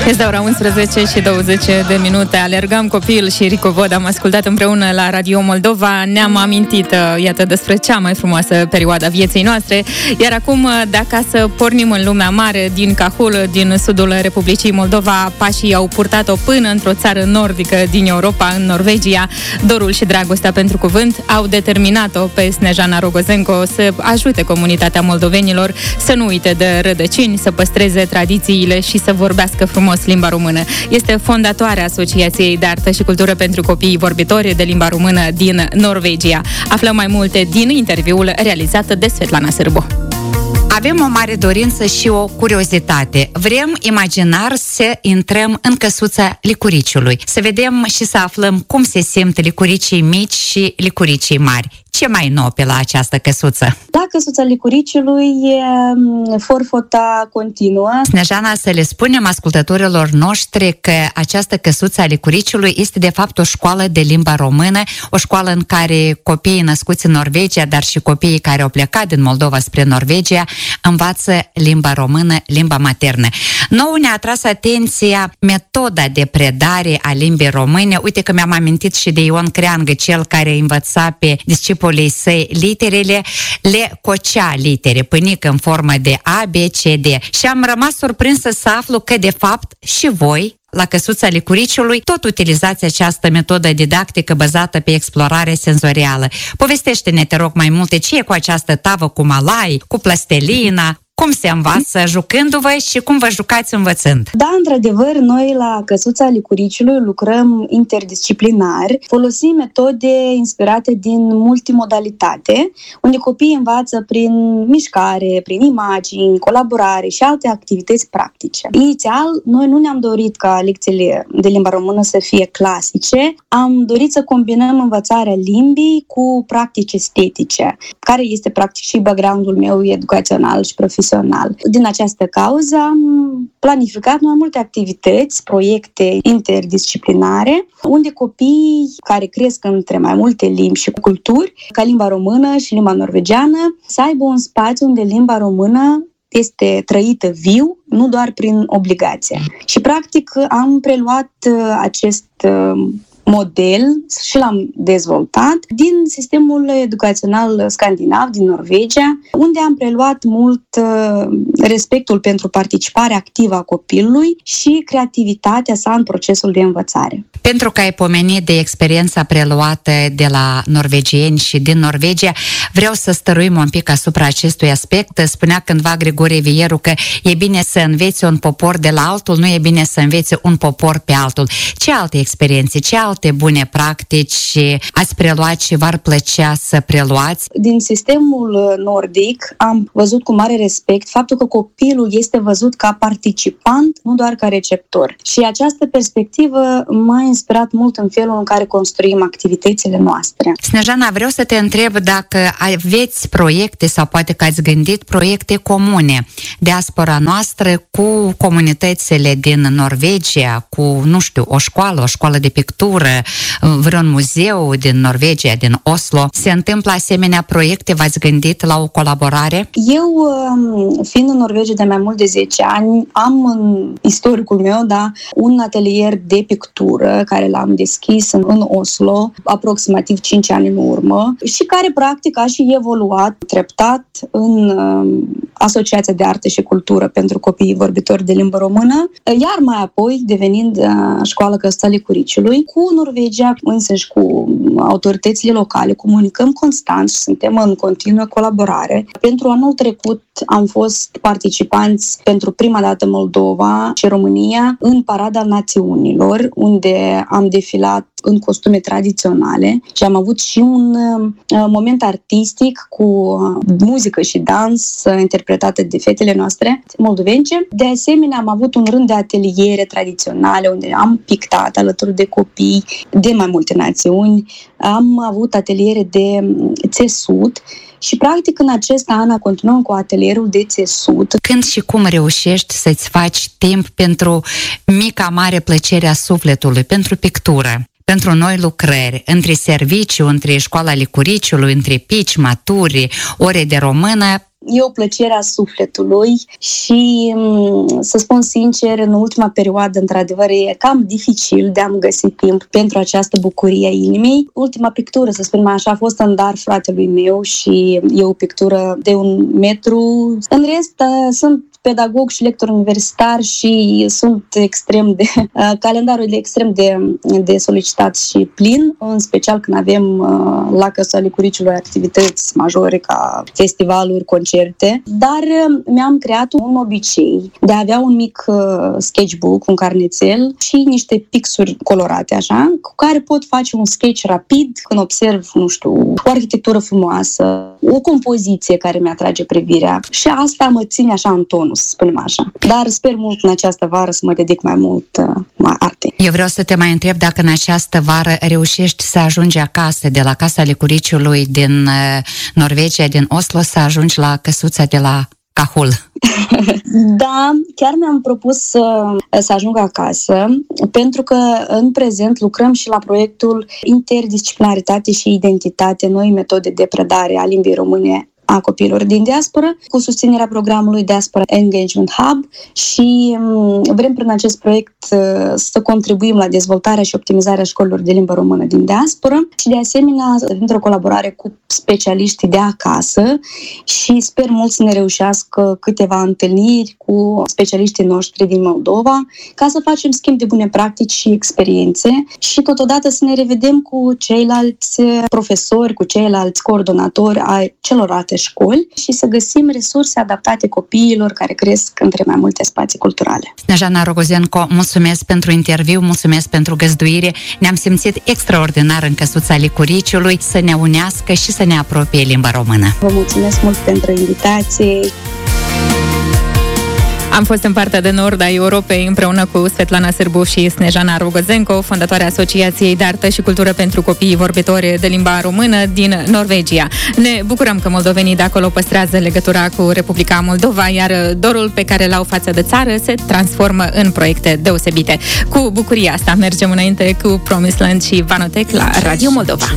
Este ora 11 și 20 de minute. Alergam copil și Ricovod am ascultat împreună la Radio Moldova. Ne-am amintit, iată, despre cea mai frumoasă perioadă a vieții noastre. Iar acum, dacă să pornim în lumea mare, din Cahul, din sudul Republicii Moldova, pașii au purtat-o până într-o țară nordică din Europa, în Norvegia. Dorul și dragostea pentru cuvânt au determinat-o pe Snejana Rogozenko să ajute comunitatea moldovenilor să nu uite de rădăcini, să păstreze tradițiile și să vorbească frumos limba română. Este fondatoarea Asociației de Artă și Cultură pentru Copiii Vorbitori de Limba Română din Norvegia. Aflăm mai multe din interviul realizat de Svetlana Sârbu. Avem o mare dorință și o curiozitate. Vrem imaginar să intrăm în căsuța licuriciului, să vedem și să aflăm cum se simt licuricii mici și licuricii mari. Ce mai nou pe la această căsuță? Da, căsuța licuriciului e forfota continuă. Snejana, să le spunem ascultătorilor noștri că această căsuță a licuriciului este de fapt o școală de limba română, o școală în care copiii născuți în Norvegia, dar și copiii care au plecat din Moldova spre Norvegia, învață limba română, limba maternă. Nouă ne-a atras atenția metoda de predare a limbii române. Uite că mi-am amintit și de Ion Creangă, cel care învăța pe discipolii săi literele, le cocea litere, pânică în formă de A, B, C, D. Și am rămas surprinsă să aflu că, de fapt, și voi, la căsuța licuriciului, tot utilizați această metodă didactică bazată pe explorare senzorială. Povestește-ne, te rog, mai multe, ce e cu această tavă cu malai, cu plastelina, cum se învață jucându-vă și cum vă jucați învățând? Da, într-adevăr, noi la căsuța licuriciului lucrăm interdisciplinar, folosim metode inspirate din multimodalitate, unde copiii învață prin mișcare, prin imagini, colaborare și alte activități practice. Inițial, noi nu ne-am dorit ca lecțiile de limba română să fie clasice, am dorit să combinăm învățarea limbii cu practici estetice, care este practic și background-ul meu educațional și profesional. Din această cauză am planificat mai multe activități, proiecte interdisciplinare, unde copiii care cresc între mai multe limbi și culturi, ca limba română și limba norvegiană, să aibă un spațiu unde limba română este trăită viu, nu doar prin obligație. Și practic am preluat acest model și l-am dezvoltat din sistemul educațional scandinav din Norvegia, unde am preluat mult respectul pentru participarea activă a copilului și creativitatea sa în procesul de învățare. Pentru că ai pomenit de experiența preluată de la norvegieni și din Norvegia, vreau să stăruim un pic asupra acestui aspect. Spunea cândva Grigore Vieru că e bine să înveți un popor de la altul, nu e bine să înveți un popor pe altul. Ce alte experiențe, ce alte bune practici ați preluat și v-ar plăcea să preluați? Din sistemul nordic am văzut cu mare respect faptul că copilul este văzut ca participant, nu doar ca receptor. Și această perspectivă m-a inspirat mult în felul în care construim activitățile noastre. Snejana, vreau să te întreb dacă aveți proiecte sau poate că ați gândit proiecte comune, diaspora noastră cu comunitățile din Norvegia, cu, nu știu, o școală de pictură, vreun muzeu din Norvegia, din Oslo. Se întâmplă asemenea proiecte? V-ați gândit la o colaborare? Eu, fiind în Norvegia de mai mult de 10 ani, am în istoricul meu, un atelier de pictură care l-am deschis în Oslo aproximativ 5 ani în urmă și care practic a și evoluat treptat în Asociația de Artă și Cultură pentru Copiii Vorbitori de Limbă Română, iar mai apoi devenind școala Căsuța Licuriciului. Cu Norvegia, însăși cu autoritățile locale, comunicăm constant și suntem în continuă colaborare. Pentru anul trecut am fost participanți pentru prima dată Moldova și România în Parada Națiunilor, unde am defilat în costume tradiționale și am avut și un moment artistic cu muzică și dans interpretată de fetele noastre moldovence. De asemenea, am avut un rând de ateliere tradiționale unde am pictat alături de copii de mai multe națiuni. Am avut ateliere de țesut și, practic, în acest an continuăm cu atelierul de țesut. Când și cum reușești să-ți faci timp pentru mica mare plăcere a sufletului, pentru pictură? pentru noi lucrări, între serviciu, între școala licuriciului, între pici, maturi, ore de română, E o plăcere a sufletului și, să spun sincer, în ultima perioadă, într-adevăr, e cam dificil de a găsi timp pentru această bucurie a inimii. Ultima pictură, să spunem așa, a fost în dar fratelui meu și e o pictură de 1 metru. În rest, sunt pedagog și lector universitar și sunt calendarul e extrem de solicitat și plin, în special când avem la Căsuța Licuriciului activități majore ca festivaluri, concerte, dar mi-am creat un obicei de a avea un mic sketchbook, un carnețel și niște pixuri colorate, așa, cu care pot face un sketch rapid când observ, nu știu, o arhitectură frumoasă, o compoziție care mi-atrage privirea și asta mă ține așa în tonus, spunem așa. Dar sper mult în această vară să mă dedic mai mult artei. Eu vreau să te mai întreb dacă în această vară reușești să ajungi acasă, de la Casa Licuriciului din Norvegia, din Oslo, să ajungi la căsuța de la Cahul. Da, chiar mi-am propus să ajung acasă, pentru că în prezent lucrăm și la proiectul Interdisciplinaritate și Identitate, noi metode de predare a limbii române a copiilor din diaspora, cu susținerea programului Diaspora Engagement Hub și vrem prin acest proiect să contribuim la dezvoltarea și optimizarea școlilor de limbă română din diaspora și de asemenea într-o colaborare cu specialiștii de acasă și sper mult să ne reușească câteva întâlniri cu specialiștii noștri din Moldova ca să facem schimb de bune practici și experiențe și totodată să ne revedem cu ceilalți profesori, cu ceilalți coordonatori ai celorlalte școli și să găsim resurse adaptate copiilor care cresc între mai multe spații culturale. Snejana Rogozenko, mulțumesc pentru interviu, mulțumesc pentru găzduire. Ne-am simțit extraordinar în Căsuța Licuriciului, să ne unească și să ne apropie limba română. Vă mulțumesc mult pentru invitație. Am fost în partea de nord a Europei împreună cu Svetlana Sârbu și Snejana Rogozenko, fondatoarea Asociației de Artă și Cultură pentru Copiii Vorbitori de Limba Română din Norvegia. Ne bucurăm că moldovenii de acolo păstrează legătura cu Republica Moldova, iar dorul pe care l-au față de țară se transformă în proiecte deosebite. Cu bucuria asta mergem înainte cu Promised Land și Vanotec la Radio Moldova.